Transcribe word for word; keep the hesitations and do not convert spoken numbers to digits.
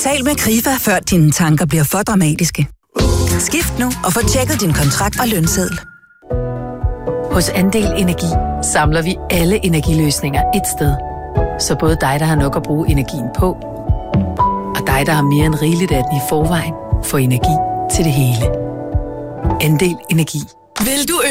Tal med Krifa, før dine tanker bliver for dramatiske. Skift nu og få tjekket din kontrakt og lønseddel. Hos Andel Energi samler vi alle energiløsninger et sted. Så både dig, der har nok at bruge energien på, og dig, der har mere end rigeligt af den i forvejen, får energi til det hele. Andel Energi. Vil du